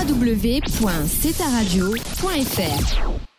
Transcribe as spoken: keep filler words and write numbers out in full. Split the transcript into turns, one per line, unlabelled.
w w w point c t a radio point f r.